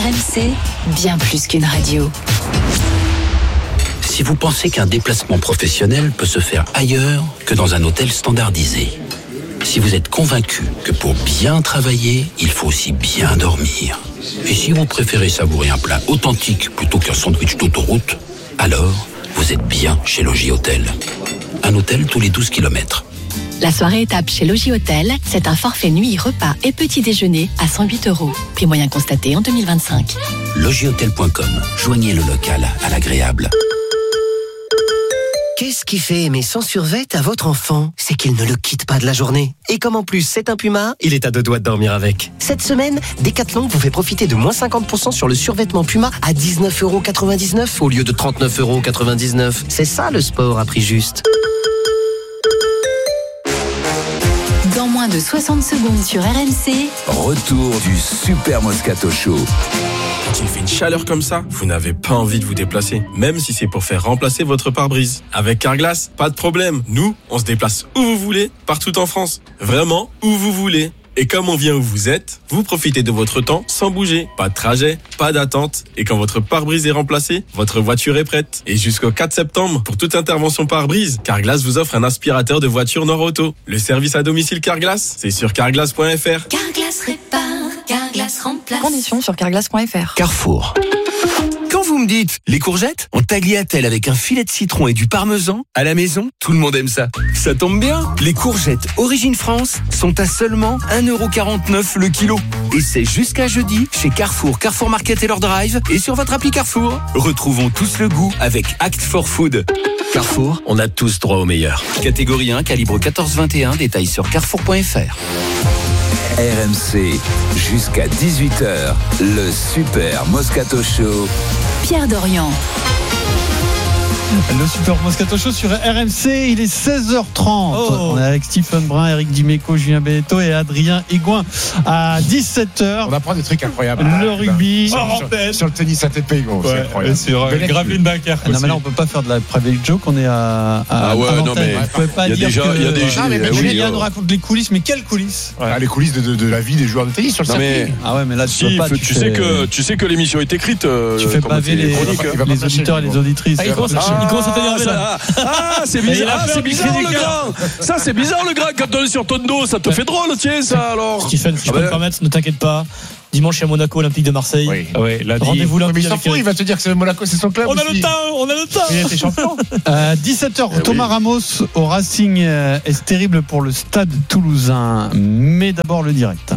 RMC, bien plus qu'une radio. Si vous pensez qu'un déplacement professionnel peut se faire ailleurs que dans un hôtel standardisé, si vous êtes convaincu que pour bien travailler, il faut aussi bien dormir, et si vous préférez savourer un plat authentique plutôt qu'un sandwich d'autoroute, alors vous êtes bien chez Logis Hôtel. Un hôtel tous les 12 km. La soirée étape chez Logis Hôtel, c'est un forfait nuit, repas et petit déjeuner à 108 €. Prix moyen constaté en 2025. Logishôtel.com. Joignez le local à l'agréable. Qu'est-ce qui fait aimer son survêt à votre enfant ? C'est qu'il ne le quitte pas de la journée. Et comme en plus c'est un Puma, il est à deux doigts de dormir avec. Cette semaine, Decathlon vous fait profiter de moins 50% sur le survêtement Puma à 19,99 € au lieu de 39,99 €. C'est ça le sport à prix juste. Dans moins de 60 secondes sur RMC, Retour du Super Moscato Show. Quand il fait une chaleur comme ça, vous n'avez pas envie de vous déplacer, même si c'est pour faire remplacer votre pare-brise. Avec Carglass, pas de problème. Nous, on se déplace où vous voulez, partout en France. Vraiment, où vous voulez. Et comme on vient où vous êtes, vous profitez de votre temps sans bouger. Pas de trajet, pas d'attente. Et quand votre pare-brise est remplacé, votre voiture est prête. Et jusqu'au 4 septembre, pour toute intervention pare-brise, Carglass vous offre un aspirateur de voiture Nord-Auto. Le service à domicile Carglass, c'est sur carglass.fr. Carglass répare, Carglass remplace. Conditions sur carglass.fr. Carrefour. Quand vous me dites les courgettes en tagliatelle avec un filet de citron et du parmesan à la maison, tout le monde aime ça. Ça tombe bien, les courgettes Origine France sont à seulement 1,49 € le kilo. Et c'est jusqu'à jeudi chez Carrefour, Carrefour Market et leur drive et sur votre appli Carrefour. Retrouvons tous le goût avec Act for Food. Carrefour, on a tous droit au meilleur. Catégorie 1, calibre 14-21, détails sur carrefour.fr. RMC, jusqu'à 18h, le Super Moscato Show. Pierre Dorian. Le Super Moscato Show sur RMC, il est 16h30. On est avec Stephen Brun, Eric Dimeco, Julien Belletto et Adrien Higuin à 17h. On apprend des trucs incroyables. Le rugby. Sur le tennis ATP, gros. C'est incroyable. C'est vrai. Graveline Baker. Non, mais là, on peut pas faire de la private joke. On est à non, mais vous pouvez pas dire que il y a des Julien nous raconte les coulisses, mais quelles coulisses? Les coulisses de la vie des joueurs de tennis sur le circuit. Ah ouais, mais là, tu peux pas. Tu sais que l'émission est écrite. Tu fais baver les auditeurs et les auditrices. Il commence à t'énerver là. Ah, c'est bizarre. C'est bizarre le grand. Ça, c'est bizarre le grand. Quand on est sur ton dos, ça te fait drôle, tiens, ça alors. Stephen, si je peux me permettre, ne t'inquiète pas. Dimanche, il y a Monaco, Olympique de Marseille. Oui, rendez-vous là. Mais il s'en fout, il va te dire que c'est Monaco, c'est son club. On a le temps. Il était champion. 17h, Thomas Ramos au Racing. Est-ce terrible pour le Stade Toulousain? Mais d'abord le direct.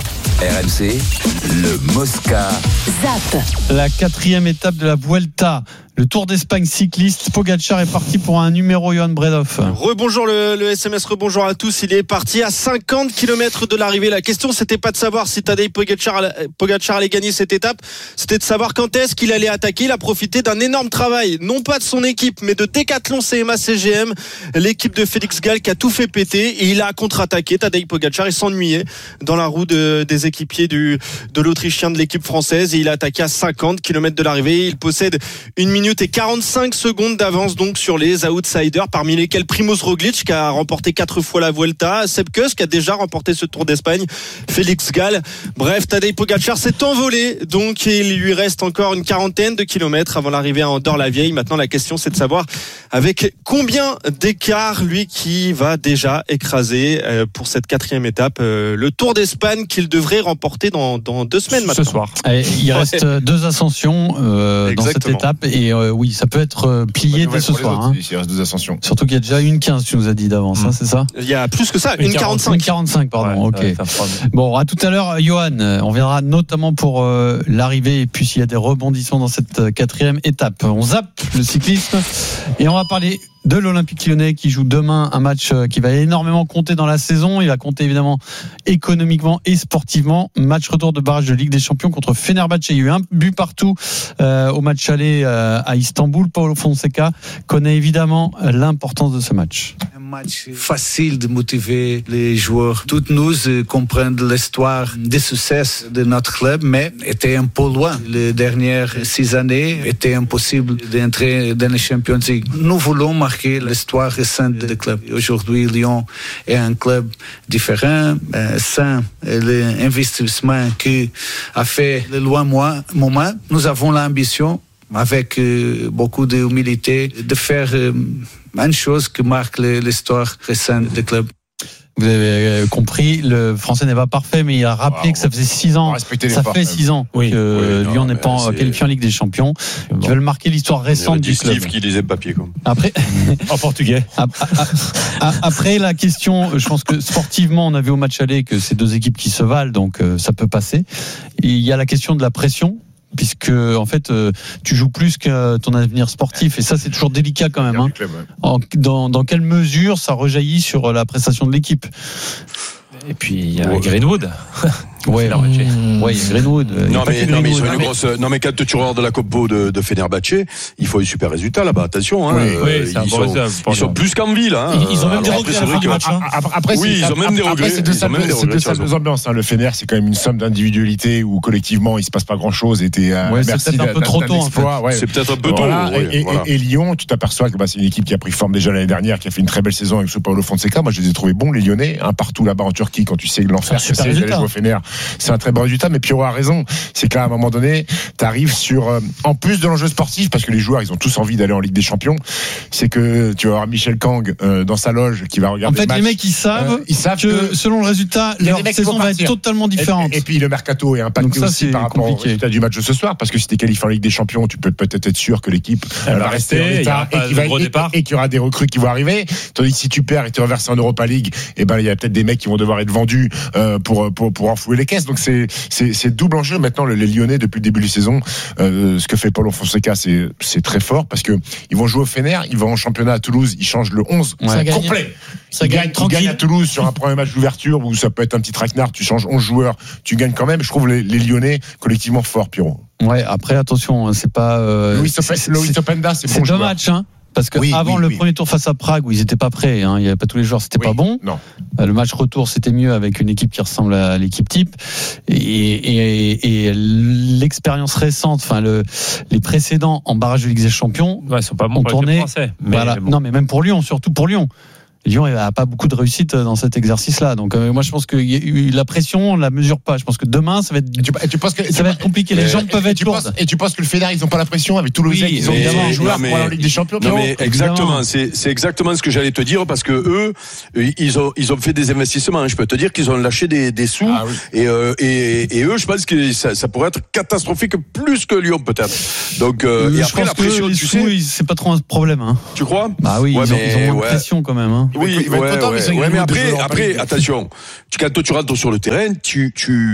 RMC, le Mosca. Zap. La 4e étape de la Vuelta. Le Tour d'Espagne cycliste, Pogacar est parti pour un numéro, Johan Bredov. Rebonjour le SMS, rebonjour à tous. Il est parti à 50 km de l'arrivée. La question, c'était pas de savoir si Tadej Pogacar allait gagner cette étape. C'était de savoir quand est-ce qu'il allait attaquer. Il a profité d'un énorme travail, non pas de son équipe, mais de Decathlon CMA CGM, l'équipe de Félix Gall qui a tout fait péter. Et il a contre-attaqué. Tadej Pogacar, il s'ennuyait dans la roue des équipiers de l'Autrichien de l'équipe française. Et il a attaqué à 50 km de l'arrivée. Il possède 1 minute et 45 secondes d'avance donc sur les outsiders, parmi lesquels Primož Roglič qui a remporté 4 fois la Vuelta, Sepp Kuss qui a déjà remporté ce Tour d'Espagne, Félix Gall. Bref, Tadej Pogacar s'est envolé, donc il lui reste encore une quarantaine de kilomètres avant l'arrivée à Andorre-la-Vieille. Maintenant, la question c'est de savoir avec combien d'écart lui qui va déjà écraser pour cette 4e étape le Tour d'Espagne qu'il devrait remporter dans 2 semaines maintenant. Ce soir. Il reste 2 ascensions dans cette étape et oui, ça peut être plié dès ce soir. Il reste 2 ascensions. Surtout qu'il y a déjà 1,15, tu nous as dit d'avance, c'est ça? Il y a plus que ça, 1,45. 1,45, pardon, ok. Ouais, bon, à tout à l'heure, Johan. On verra notamment pour l'arrivée et puis s'il y a des rebondissements dans cette 4e étape. On zappe le cyclisme et on va parler de l'Olympique Lyonnais qui joue demain un match qui va énormément compter dans la saison. Il va compter évidemment économiquement et sportivement. Match retour de barrage de Ligue des Champions contre Fenerbahçe. Il y a eu un but partout au match aller à Istanbul. Paulo Fonseca connaît évidemment l'importance de ce match. match facile de motiver les joueurs. Toutes nous comprennent l'histoire des succès de notre club, mais était un peu loin. Les dernières 6 années, était impossible d'entrer dans les Champions League. Nous voulons marquer l'histoire récente du club. Aujourd'hui, Lyon est un club différent, sans l'investissement qui a fait le loin moment. Nous avons l'ambition, avec beaucoup d'humilité, de faire une chose qui marque l'histoire récente du club. Vous avez compris, le français n'est pas parfait, mais il a rappelé que ça faisait 6 ans. Ça fait 6 ans que Lyon n'est pas qualifié en Ligue des Champions. Ils veulent marquer l'histoire récente du club. Steve qui lisait le papier, quoi. Après, en portugais. Après la question, je pense que sportivement, on a vu au match aller que c'est 2 équipes qui se valent, donc ça peut passer. Et il y a la question de la pression, puisque en fait tu joues plus que ton avenir sportif, et ça c'est toujours délicat quand même, hein. Dans quelle mesure ça rejaillit sur la prestation de l'équipe? Et puis il y a Greenwood. Ouais, Greenwood. Non mais ils ont une grosse. Non mais quand tu regardes la Compo de Fenerbahçe, il faut un super résultat là-bas. Attention, hein. Ils sont plus qu'envie là. Ils ont même des regrets à la fin du match. Après, ils ont même des regrets. C'est deux salles ambiances. Le Fener, c'est quand même une somme d'individualité où collectivement il se passe pas grand-chose. Et c'est peut-être un peu trop tôt. C'est peut-être un peu tôt. Et Lyon, tu t'aperçois que c'est une équipe qui a pris forme déjà l'année dernière, qui a fait une très belle saison avec Paulo Fonseca. Moi, je les ai trouvés bons, les Lyonnais, partout là-bas en Turquie. Quand tu sais l'enfer que c'est d'aller jouer au Fener, c'est un très bon résultat. Mais Pierrot a raison, c'est qu'à un moment donné, t'arrives sur en plus de l'enjeu sportif, parce que les joueurs ils ont tous envie d'aller en Ligue des Champions, c'est que tu vas avoir Michel Kang dans sa loge qui va regarder. En fait, les mecs ils savent que selon le résultat, leur saison va être totalement différente. Et puis le mercato est impacté aussi par rapport au résultat du match de ce soir, parce que si t'es qualifié en Ligue des Champions, tu peux peut-être être sûr que l'équipe va rester en état et qu'il y aura des recrues qui vont arriver. Tandis que si tu perds et tu reverses en Europa League, et ben il y a peut-être des mecs qui vont devoir être vendus pour enflouer les caisses. Donc c'est double enjeu. Maintenant, les Lyonnais, depuis le début de la saison, ce que fait Paulo Fonseca, c'est très fort, parce que ils vont jouer au Fener, ils vont en championnat à Toulouse, ils changent le 11 complet. Ils gagnent à Toulouse sur un premier match d'ouverture où ça peut être un petit traquenard, tu changes 11 joueurs, tu gagnes quand même. Je trouve les Lyonnais collectivement forts, Pierrot. Ouais, après attention, c'est pas Louis Openda, c'est bon joueur. 2 matchs, hein. Parce que avant le premier tour face à Prague, où ils n'étaient pas prêts, il n'y avait pas tous les joueurs, c'était pas bon. Non. Le match retour, c'était mieux avec une équipe qui ressemble à l'équipe type. Et l'expérience récente, les précédents en barrage de Ligue des Champions, ils sont pas bons pour les Français. Non, mais même pour Lyon, surtout pour Lyon. Lyon n'a pas beaucoup de réussite dans cet exercice-là. Donc moi, je pense que la pression, on la mesure pas. Je pense que demain, ça va être compliqué. Les jambes peuvent être lourdes. Et tu penses que le Fener, ils n'ont pas la pression avec Toulouse, ils ont des joueurs pour aller en Ligue des Champions. Non, mais exactement. C'est exactement ce que j'allais te dire, parce que eux, ils ont fait des investissements. Je peux te dire qu'ils ont lâché des sous. Et eux, je pense que ça pourrait être catastrophique, plus que Lyon peut-être. Donc et après la pression, tu sais, c'est pas trop un problème. Tu crois? Bah oui, ils ont moins de pression quand même. Oui, mais après, attention. Quand tu rentres sur le terrain, tu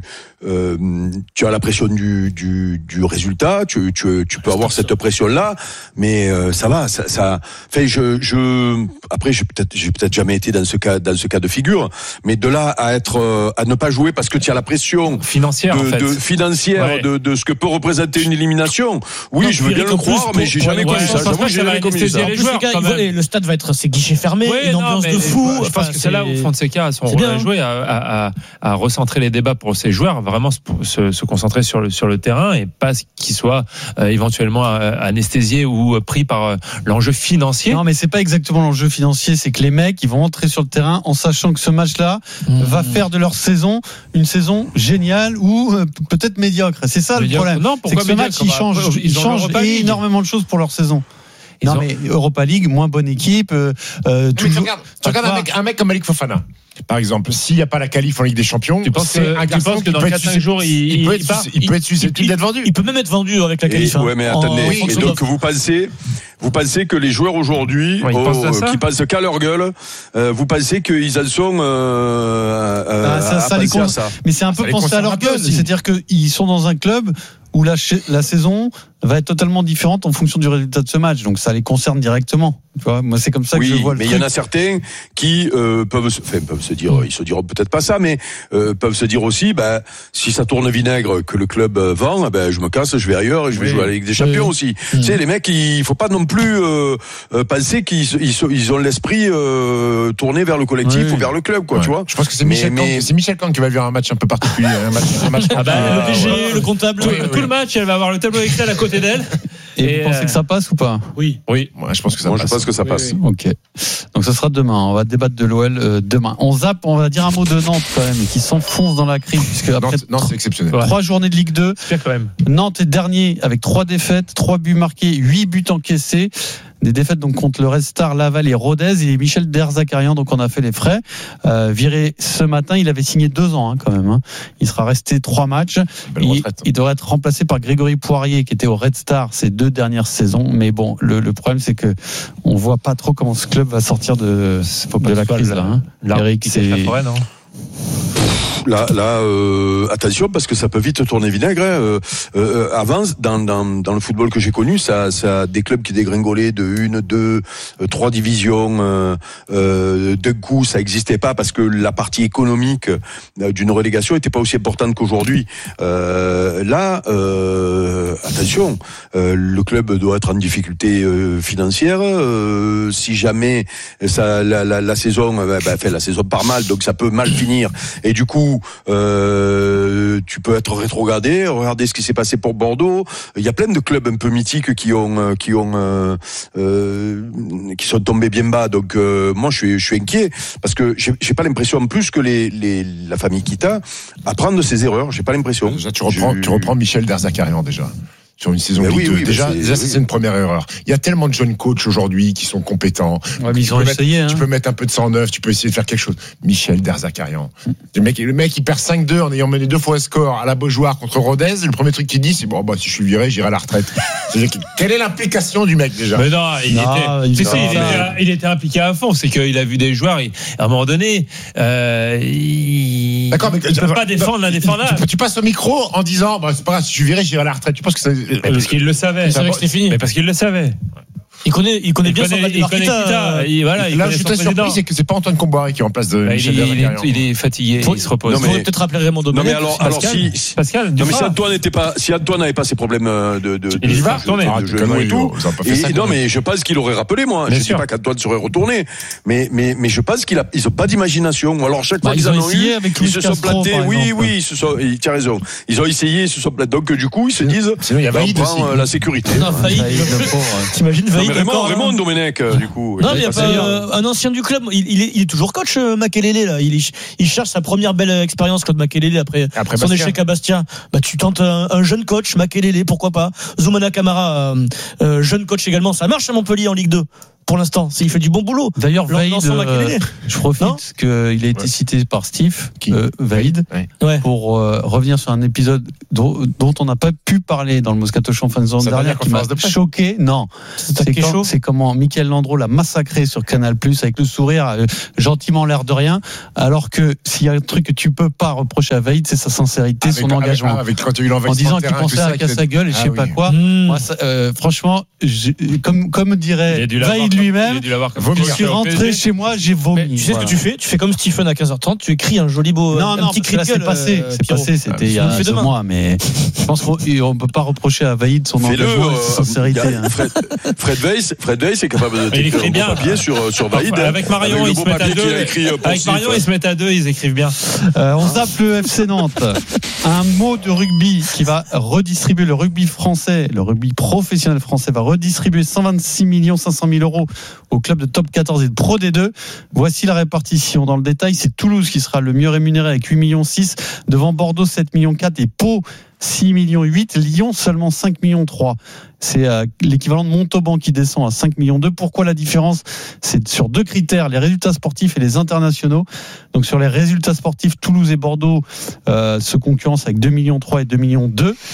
as la pression du résultat. Tu peux avoir cette pression-là, mais ça va. Enfin, après, j'ai peut-être jamais été dans ce cas de figure, mais de là à ne pas jouer parce que tu as la pression financière, de ce que peut représenter une élimination. Oui, je veux bien le croire, mais j'ai jamais connu ça. J'avoue, j'ai jamais connu ça. Le stade va être ses guichets fermés. Ambiance de fou. Je pense que c'est là où Fonseca a son rôle à jouer, à recentrer les débats pour ses joueurs, vraiment se concentrer sur le terrain et pas qu'ils soient éventuellement anesthésiés ou pris par l'enjeu financier. Non, mais c'est pas exactement l'enjeu financier, c'est que les mecs ils vont entrer sur le terrain en sachant que ce match-là va faire de leur saison une saison géniale ou peut-être médiocre. C'est ça le problème. Non, c'est que ce match il change énormément de choses pour leur saison. Mais Europa League, moins bonne équipe. Tu regardes un mec comme Malik Fofana, par exemple. S'il n'y a pas la qualif en Ligue des Champions, tu penses que dans 4-5 jours, il peut être susceptible d'être vendu. Il peut même être vendu avec la qualif. Ouais, mais attendez. Et donc, vous pensez que les joueurs aujourd'hui, qui pensent qu'à leur gueule, vous pensez qu'ils en sont à penser à ça? Mais c'est un peu penser à leur gueule. C'est-à-dire qu'ils sont dans un club où la saison va être totalement différente en fonction du résultat de ce match. Donc ça les concerne directement. Tu vois, moi c'est comme ça que je vois le truc. Mais il y en a certains qui peuvent se dire, ils se diront peut-être pas ça, mais peuvent se dire aussi, si ça tourne vinaigre que le club vend, je me casse, je vais ailleurs et je vais jouer à la Ligue des Champions aussi. Tu sais, les mecs, il faut pas non plus penser qu'ils ont l'esprit tourné vers le collectif ou vers le club, quoi. Tu vois. Je pense que c'est Michel Kahn qui va vivre un match un peu particulier, un match. Le PG, le comptable, tout le match, elle va avoir le tableau Excel à côté d'elle. Et vous pensez que ça passe ou pas? Oui. Ouais, je pense que ça passe. Je pense que ça passe. Oui. Ok. Donc ce sera demain. On va débattre de l'OL demain. On zappe, on va dire un mot de Nantes quand même, qui s'enfonce dans la crise puisque après Nantes, c'est exceptionnel. 3 journées de Ligue 2. C'est quand même. Nantes est dernier avec 3 défaites, 3 buts marqués, 8 buts encaissés. Des défaites donc contre le Red Star, Laval et Rodez et Michel Derzakarian, donc on a fait les frais. Viré ce matin, il avait signé 2 ans quand même. Il sera resté 3 matchs. Il devrait être remplacé par Grégory Poirier qui était au Red Star ces 2 dernières saisons. Mais bon, le problème c'est que on voit pas trop comment ce club va sortir de la crise là. Eric, c'est Là, attention parce que ça peut vite tourner vinaigre. Avant, dans le football que j'ai connu, ça des clubs qui dégringolaient de 1, 2, 3 divisions d'un coup, ça existait pas parce que la partie économique d'une relégation était pas aussi importante qu'aujourd'hui. Là, attention, le club doit être en difficulté financière. Si jamais la saison, la saison part mal, donc ça peut mal finir. Et du coup, tu peux être rétrogradé. Regardez ce qui s'est passé pour Bordeaux. Il y a plein de clubs un peu mythiques qui sont tombés bien bas. Donc moi je suis inquiet parce que j'ai pas l'impression en plus que la famille Kita apprend de ses erreurs. J'ai pas l'impression. Déjà, tu reprends Michel Derzakarian déjà. Sur une saison Ligue 2. Déjà, c'est une première erreur. Il y a tellement de jeunes coachs aujourd'hui qui sont compétents. Ouais, mais ils ont essayé. Tu peux mettre un peu de sang neuf, tu peux essayer de faire quelque chose. Michel Derzakarian. Le mec, il perd 5-2 en ayant mené 2 fois le score à la Beaujoire contre Rodez. Le premier truc qu'il dit, c'est si je suis viré, j'irai à la retraite. Quelle est l'implication du mec déjà? Mais non, il était impliqué à fond. C'est qu'il a vu des joueurs, à un moment donné, d'accord, mais il ne peut pas défendre l'indéfendable. Tu passes au micro en disant, c'est pas grave, si je suis viré, j'irai à la retraite. Tu penses que ça... Parce qu'il le savait. C'est vrai que c'était fini. Mais parce qu'il le savait. Il connaît bien son Kita. Là, je suis très surpris, c'est que c'est pas Antoine Comboiré qui est en place de Michel Derzakarian. Il est fatigué, il se repose. Il faudrait peut-être rappeler Raymond Domenech. Non mais alors Pascal, si Antoine n'avait pas ces problèmes de genou et tout. Non mais je pense qu'il aurait rappelé moi. Je ne dis pas qu'Antoine serait retourné, mais je pense qu'ils ont pas d'imagination. Alors chaque fois qu'ils en ont eu, ils se sont plantés. Oui, tu as raison. Ils ont essayé, ils se sont plantés. Donc du coup, ils se disent, on prend la sécurité. T'imagines Vaïd? Raymond Domenech, du coup. Non, mais il y a pas un ancien du club. Il est toujours coach, Makelele, là. Il cherche sa première belle expérience, Claude Makelele, après son échec à Bastia. Tu tentes un jeune coach, Makelele, pourquoi pas. Zoumana Camara, jeune coach également. Ça marche à Montpellier en Ligue 2. Pour l'instant, il fait du bon boulot. D'ailleurs, Vaïd, je profite qu'il a été cité par Steve, Vaïd, pour revenir sur un épisode dont on n'a pas pu parler dans le Moscato Show fin de saison dernière, qui m'a choqué. Non, c'est comment Mickaël Landreau l'a massacré sur Canal+, avec le sourire, gentiment l'air de rien, alors que s'il y a un truc que tu peux pas reprocher à Vaïd, c'est sa sincérité, son engagement. En disant qu'il pensait à sa gueule et je sais pas quoi. Moi, franchement, comme dirait Vaïd lui-même, je suis rentré chez moi, j'ai vomi. Tu sais ce que tu fais? Tu fais comme Stephen à 15h30, tu écris un joli beau petit cri de gueule. C'est passé, c'était il y a 2 mois, mais je pense qu'on ne peut pas reprocher à Vaïd son engagement et sa sincérité. Fred Weiss est capable de t'écrire un bon papier sur Vaïd. Avec Marion, ils se mettent à 2. Avec Marion, ils se mettent à 2, ils écrivent bien. On zappe le FC Nantes. Un mot de rugby qui va redistribuer le rugby français, le rugby professionnel français va redistribuer 126 500 000 € au club de top 14 et de Pro D2. Voici la répartition. Dans le détail, c'est Toulouse qui sera le mieux rémunéré avec 8,6 millions, devant Bordeaux 7,4 millions et Pau 6,8 millions, Lyon seulement 5,3 millions. C'est l'équivalent de Montauban qui descend à 5,2 millions. Pourquoi la différence? C'est sur 2 critères, les résultats sportifs et les internationaux. Donc sur les résultats sportifs, Toulouse et Bordeaux se concurrencent avec 2,3 millions et 2,2 millions.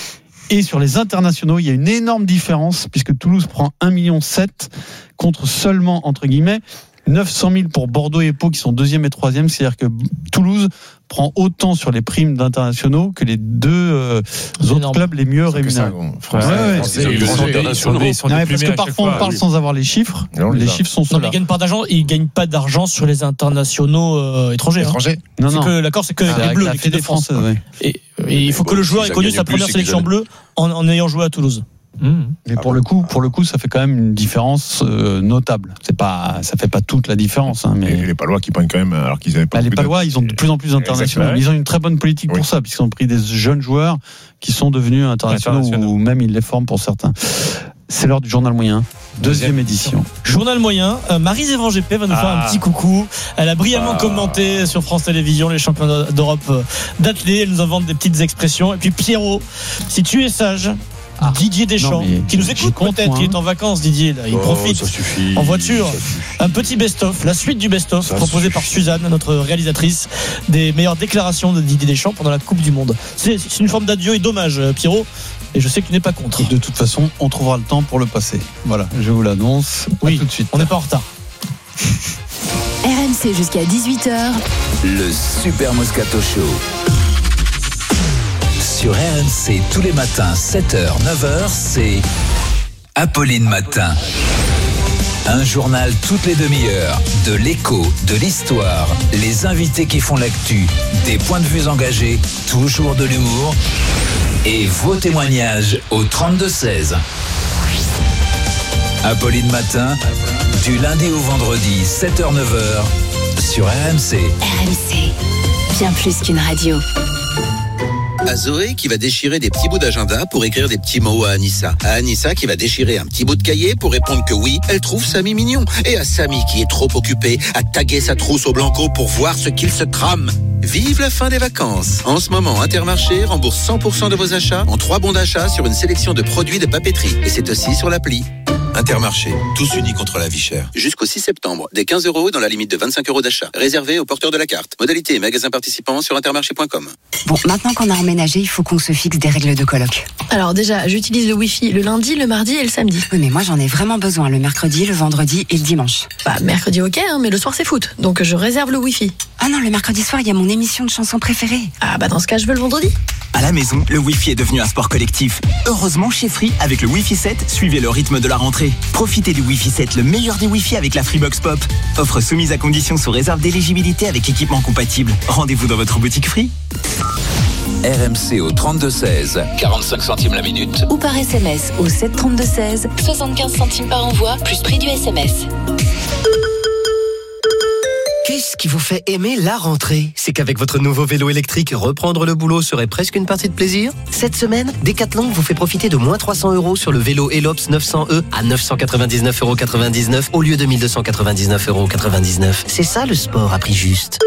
Et sur les internationaux, il y a une énorme différence puisque Toulouse prend 1,7 million contre seulement, entre guillemets, 900 000 pour Bordeaux et Pau qui sont 2e et 3e. C'est-à-dire que Toulouse prend autant sur les primes d'internationaux que les deux autres clubs les mieux rémunérés. Parce que parfois on parle sans avoir les chiffres. Les chiffres sont ceux-là. Ils gagnent pas d'argent sur les internationaux étrangers. Non. L'accord, c'est que les Bleus, l'équipe de France. Et il faut que le joueur ait connu sa première sélection bleue en ayant joué à Toulouse. Mais pour le coup, ça fait quand même une différence notable. Ça fait pas toute la différence. Mais et les Palois qui prennent quand même, alors qu'ils avaient pas. Les Palois, ils ont de plus en plus d'internationaux. Ils ont une très bonne politique pour ça, puisqu'ils ont pris des jeunes joueurs qui sont devenus internationaux ou même ils les forment pour certains. C'est l'heure du journal moyen. 2e édition. Journal moyen. Maryse-Evan GP va nous faire un petit coucou. Elle a brillamment commenté sur France Télévisions les championnats d'Europe d'athlé. Elle nous invente des petites expressions. Et puis Pierrot, si tu es sage. Didier Deschamps, qui nous écoute peut-être, qui est en vacances, Didier, là, il profite en voiture. Un petit best-of, la suite du best-of proposé par Suzanne, notre réalisatrice, des meilleures déclarations de Didier Deschamps pendant la Coupe du Monde. C'est une forme d'adieu et d'hommage, Pierrot, et je sais que tu n'es pas contre. Et de toute façon, on trouvera le temps pour le passer. Voilà, je vous l'annonce. Oui, tout de suite. On n'est pas en retard. RMC jusqu'à 18h. Le Super Moscato Show. Sur RMC, tous les matins, 7h, 9h, c'est Apolline Matin. Un journal toutes les demi-heures, de l'écho, de l'histoire, les invités qui font l'actu, des points de vue engagés, toujours de l'humour et vos témoignages au 32-16. Apolline Matin, du lundi au vendredi, 7h, 9h, sur RMC. RMC, bien plus qu'une radio. À Zoé qui va déchirer des petits bouts d'agenda pour écrire des petits mots à Anissa. À Anissa qui va déchirer un petit bout de cahier pour répondre que oui, elle trouve Samy mignon. Et à Samy qui est trop occupé à taguer sa trousse au Blanco pour voir ce qu'il se trame. Vive la fin des vacances. En ce moment, Intermarché rembourse 100% de vos achats en 3 bons d'achat sur une sélection de produits de papeterie. Et c'est aussi sur l'appli. Intermarché, tous unis contre la vie chère. Jusqu'au 6 septembre, des 15 € dans la limite de 25 € d'achat. Réservé aux porteurs de la carte. Modalité et magasins participants sur intermarché.com. Bon, maintenant qu'on a emménagé, il faut qu'on se fixe des règles de coloc. Alors déjà, j'utilise le Wi-Fi le lundi, le mardi et le samedi. Oui, mais moi j'en ai vraiment besoin le mercredi, le vendredi et le dimanche. Bah, mercredi ok, mais le soir c'est foot. Donc je réserve le Wi-Fi. Ah non, le mercredi soir, il y a mon émission de chansons préférée. Ah bah dans ce cas, je veux le vendredi. À la maison, le Wi-Fi est devenu un sport collectif. Heureusement, chez Free, avec le Wi-Fi 7, suivez le rythme de la rentrée. Profitez du Wi-Fi 7, le meilleur des Wi-Fi avec la Freebox Pop. Offre soumise à condition sous réserve d'éligibilité avec équipement compatible. Rendez-vous dans votre boutique Free. RMC au 32-16, 45 centimes la minute. Ou par SMS au 732-16, 75 centimes par envoi, plus prix du SMS. Qu'est-ce qui vous fait aimer la rentrée? C'est qu'avec votre nouveau vélo électrique, reprendre le boulot serait presque une partie de plaisir. Cette semaine, Decathlon vous fait profiter de moins 300 € sur le vélo Elops 900E à 999,99 € au lieu de 1299,99 €. C'est ça le sport à prix juste.